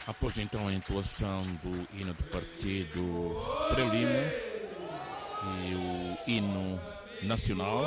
Após então a entoação do hino do partido Frelimo e o hino nacional,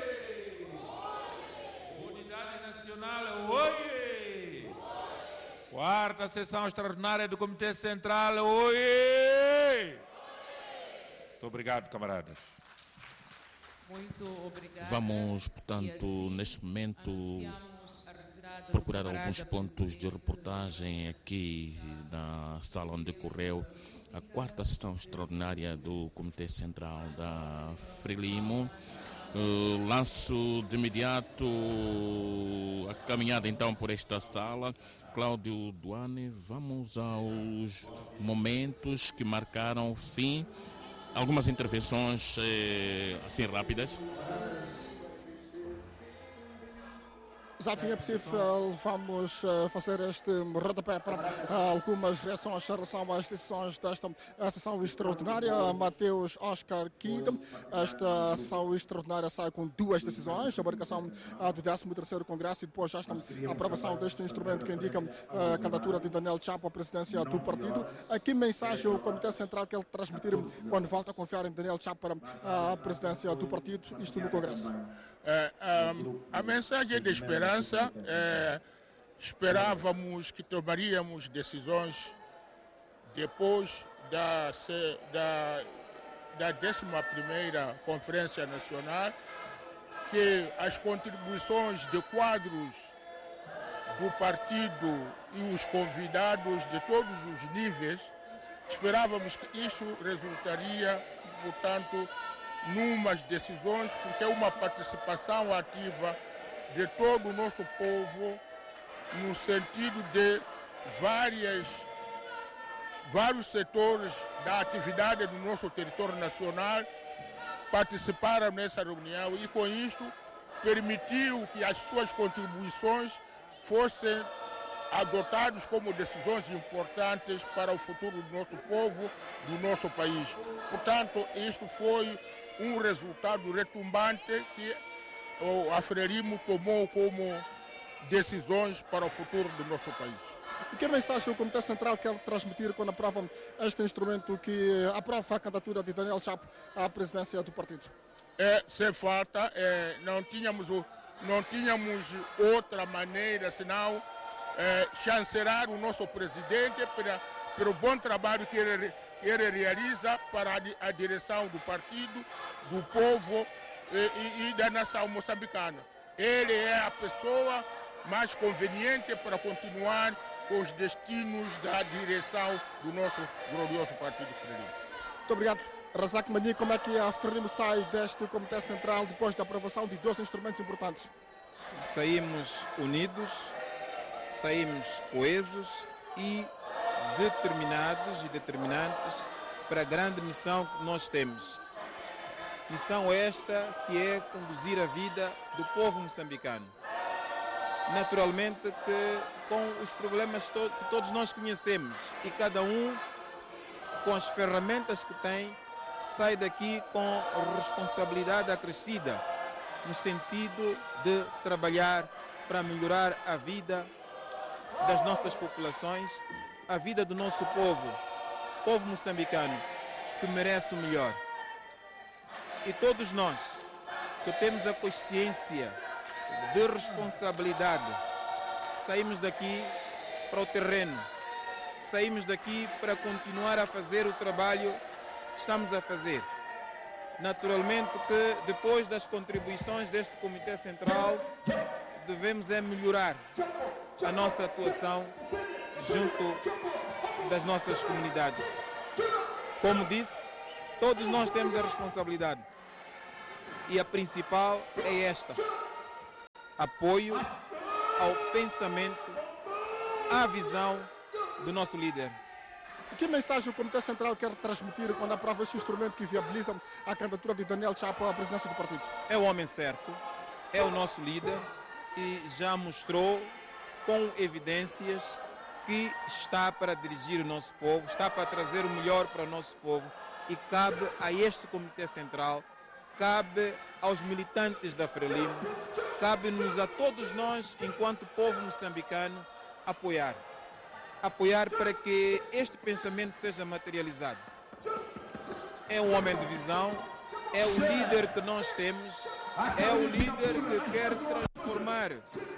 Unidade Nacional, oi! Quarta sessão extraordinária do Comitê Central, oi! Muito obrigado, camaradas. Muito obrigada. vamos, portanto, neste momento procurar alguns pontos de reportagem aqui na sala onde decorreu a quarta sessão extraordinária do Comitê Central da Frelimo. Lanço de imediato a caminhada então por esta sala. Cláudio Duane, vamos aos momentos que marcaram o fim. Algumas intervenções assim rápidas. Exato, sim, é possível. Vamos fazer este rodapé para algumas reações em relação às decisões desta sessão extraordinária. Mateus Oscar Kid, esta sessão extraordinária sai com duas decisões: a marcação do 13º Congresso e depois esta aprovação deste instrumento que indica a candidatura de Daniel Chapo à presidência do partido. Que mensagem o Comitê Central quer transmitir quando volta a confiar em Daniel Chapo para a presidência do partido, isto no Congresso? A mensagem é de esperança. Esperávamos que tomaríamos decisões depois da 11ª Conferência Nacional, que as contribuições de quadros do partido e os convidados de todos os níveis, esperávamos que isso resultaria, portanto, numas decisões, porque é uma participação ativa de todo o nosso povo no sentido de vários setores da atividade do nosso território nacional participaram nessa reunião e com isto permitiu que as suas contribuições fossem adotadas como decisões importantes para o futuro do nosso povo, do nosso país. Portanto, isto foi um resultado retumbante que a Frelimo tomou como decisões para o futuro do nosso país. E que mensagem o Comitê Central quer transmitir quando aprova este instrumento que aprova a candidatura de Daniel Chapo à presidência do partido? Sem falta, não tínhamos outra maneira senão chancelar o nosso presidente pelo bom trabalho que ele realiza para a direção do partido, do povo e da nação moçambicana. Ele é a pessoa mais conveniente para continuar com os destinos da direção do nosso glorioso partido Frelimo. Muito obrigado. Razak Mani, como é que a Frelimo sai deste Comitê Central depois da aprovação de dois instrumentos importantes? Saímos unidos, saímos coesos e determinados e determinantes para a grande missão que nós temos. Missão esta que é conduzir a vida do povo moçambicano. Naturalmente que com os problemas que todos nós conhecemos e cada um com as ferramentas que tem, sai daqui com responsabilidade acrescida no sentido de trabalhar para melhorar a vida das nossas populações, a vida do nosso povo moçambicano, que merece o melhor. E todos nós que temos a consciência de responsabilidade, saímos daqui para o terreno, saímos daqui para continuar a fazer o trabalho que estamos a fazer. Naturalmente que depois das contribuições deste Comitê Central, devemos melhorar a nossa atuação junto das nossas comunidades. Como disse, todos nós temos a responsabilidade e a principal é esta: apoio ao pensamento, à visão do nosso líder. E que mensagem o Comitê Central quer transmitir quando aprova este instrumento que viabiliza a candidatura de Daniel Chapo à presidência do partido? É o homem certo, é o nosso líder e já mostrou com evidências que está para dirigir o nosso povo, está para trazer o melhor para o nosso povo e cabe a este Comitê Central, cabe aos militantes da Frelimo, cabe-nos a todos nós, enquanto povo moçambicano, apoiar. apoiar para que este pensamento seja materializado. É um homem de visão, é o líder que nós temos, é o líder que quer transformar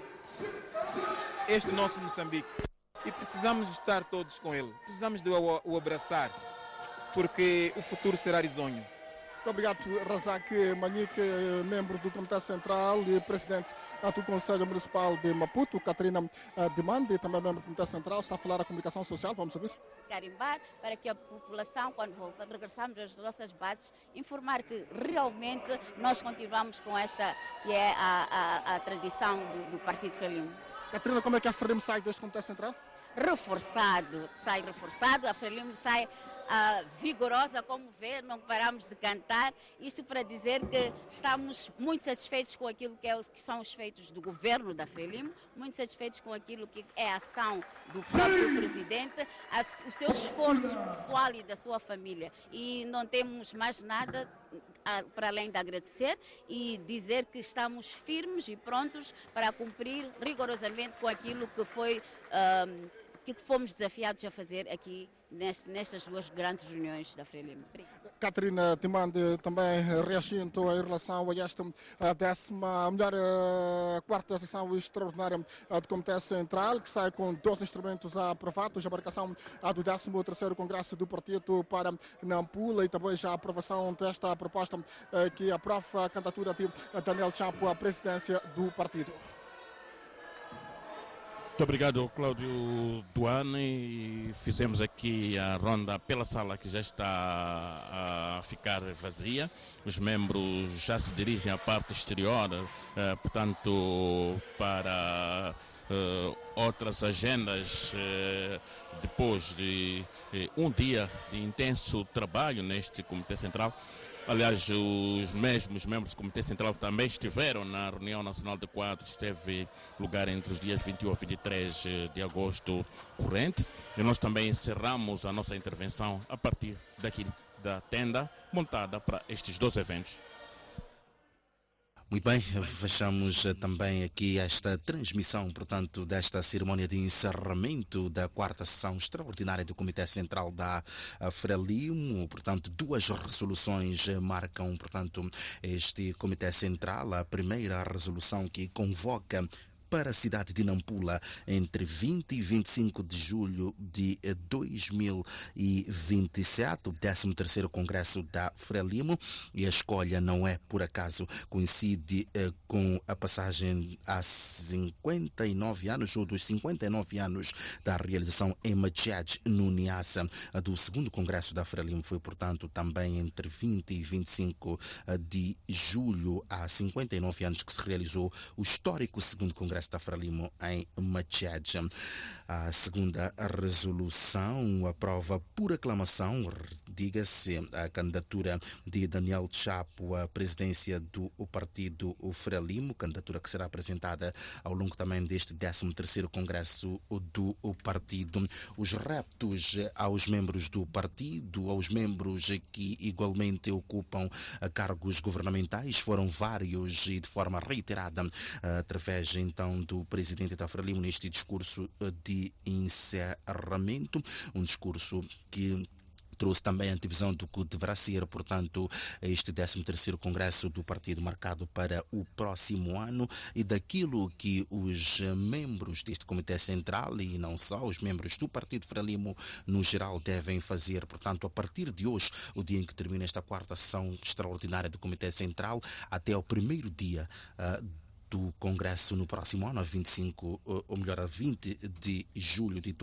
este nosso Moçambique. E precisamos estar todos com ele, precisamos de o abraçar, porque o futuro será risonho. Muito obrigado, Razak Manique, membro do Comitê Central e presidente do Conselho Municipal de Maputo. Catarina Demande, também membro do Comitê Central, está a falar da comunicação social. Vamos ouvir. Carimbar para que a população, quando regressarmos às nossas bases, informar que realmente nós continuamos com esta que é a tradição do Partido Frelimo. Catarina, como é que a Frelimo sai deste Comitê Central? Sai reforçado, a Frelimo sai vigorosa, como vê, não paramos de cantar. Isto para dizer que estamos muito satisfeitos com aquilo que são os feitos do governo da Frelimo, muito satisfeitos com aquilo que é a ação do próprio presidente, o seu esforço pessoal e da sua família. E não temos mais nada para além de agradecer e dizer que estamos firmes e prontos para cumprir rigorosamente com aquilo que foi que fomos desafiados a fazer aqui nestas duas grandes reuniões da Frelimo. Catarina Timande também reagindo em relação a esta quarta sessão extraordinária do Comitê Central, que sai com 2 instrumentos aprovados, a marcação do 13º Congresso do Partido para Nampula e também já a aprovação desta proposta que aprova a candidatura de Daniel Chapo à presidência do partido. Muito obrigado, Cláudio Duane. Fizemos aqui a ronda pela sala que já está a ficar vazia. Os membros já se dirigem à parte exterior, portanto, para outras agendas depois de um dia de intenso trabalho neste Comitê Central. Aliás, os mesmos membros do Comitê Central também estiveram na reunião nacional de quadros, que teve lugar entre os dias 21 a 23 de agosto corrente. E nós também encerramos a nossa intervenção a partir daqui da tenda montada para estes 2 eventos. Muito bem, fechamos também aqui esta transmissão, portanto, desta cerimónia de encerramento da 4ª sessão extraordinária do Comitê Central da Frelimo. Portanto, 2 resoluções marcam, portanto, este Comitê Central. A primeira resolução que convoca para a cidade de Nampula entre 20 e 25 de julho de 2027, o 13º Congresso da Frelimo, e a escolha não é por acaso, coincide com a passagem há 59 anos, ou dos 59 anos da realização em Machad, no Niassa, do 2º Congresso da Frelimo. Foi, portanto, também entre 20 e 25 de julho, há 59 anos que se realizou o histórico 2º Congresso da Frelimo em Machad. A segunda resolução aprova por aclamação, diga-se, a candidatura de Daniel Chapo à presidência do partido Frelimo, candidatura que será apresentada ao longo também deste 13º Congresso do partido. Os reptos aos membros do partido, aos membros que igualmente ocupam cargos governamentais, foram vários e de forma reiterada, através então do presidente da Frelimo neste discurso de encerramento, um discurso que trouxe também a antevisão do que deverá ser, portanto, este 13º Congresso do partido marcado para o próximo ano e daquilo que os membros deste Comitê Central e não só, os membros do partido Frelimo no geral devem fazer, portanto, a partir de hoje, o dia em que termina esta 4ª sessão extraordinária do Comitê Central, até o primeiro dia do Congresso no próximo ano, a 25, ou melhor, a 20 de julho de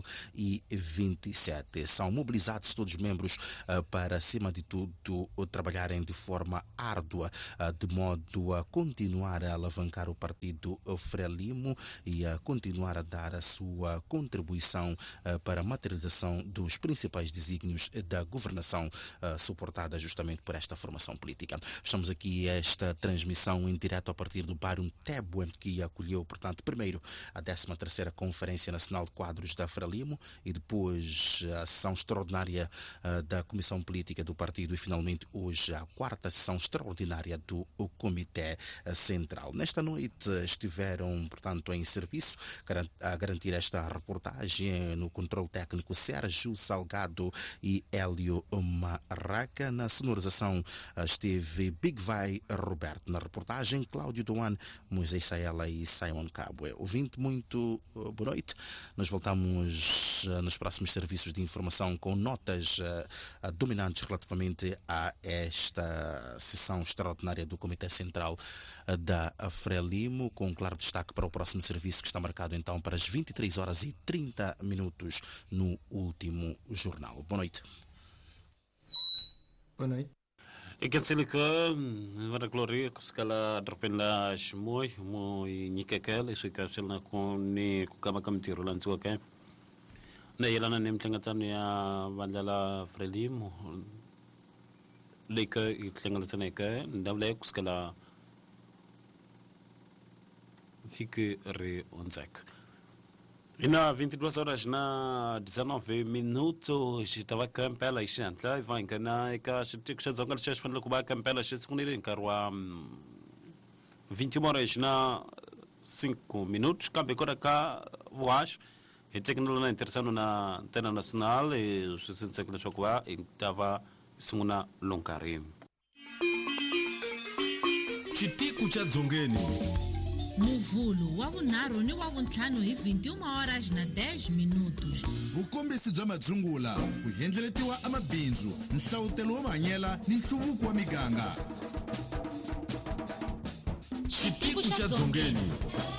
2027. São mobilizados todos os membros para, acima de tudo, trabalharem de forma árdua, de modo a continuar a alavancar o partido Frelimo e a continuar a dar a sua contribuição para a materialização dos principais desígnios da governação, suportada justamente por esta formação política. Estamos aqui esta transmissão em direto a partir do Aquário Tebue, que acolheu, portanto, primeiro a 13ª Conferência Nacional de Quadros da Frelimo e depois a sessão extraordinária da Comissão Política do Partido e finalmente hoje a 4ª sessão extraordinária do Comitê Central. Nesta noite estiveram, portanto, em serviço a garantir esta reportagem no controle técnico Sérgio Salgado e Hélio Marraca. Na sonorização esteve Big Vai Roberto. Na reportagem, Cláudio Doan, Moisés Saela e Simon Cabo. Ouvinte, muito boa noite. Nós voltamos nos próximos serviços de informação com notas dominantes relativamente a esta sessão extraordinária do Comitê Central da Frelimo, com um claro destaque para o próximo serviço que está marcado então para as 23h30 no último jornal. Boa noite. Boa noite. E que se liga agora gloria que se cala de repente as muy nikekele isso que se na com ni kama tiro lan tu okay na ela na nem tinha tania bandala Frelimo leka e tinha lá tania que ndavle que se cala fique re onzek. E na 22 horas na 19 minutos estava campela e chantla e vai na que a gente que já zangar chas para cuba campela chas com ele encarwa 21 horas na 5 minutos campe agora cá voaz e tecnologia interessante na antena nacional e se sente que deixou cuba estava sunguna lonkarim chitiku cha dzongeni Muvulo wa vunharhu ni wa vuntlhanu hi 21 horas na 10 minutos. Vukombisi bya madzungula ku hendleletiwa amabindzu, nhlawutelo wa mahanyela ni nhluvuko wa miganga. Xitiku xa dzongeni.